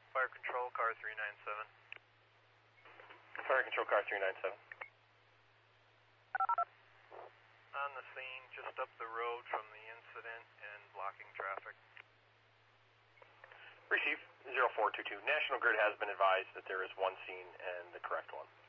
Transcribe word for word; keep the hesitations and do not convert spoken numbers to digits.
Fire control, car three nine seven. Fire control, car three nine seven. On the scene, just up the road from the incident and blocking traffic. Receive, zero four two two. National Grid has been advised that there is one scene and the correct one.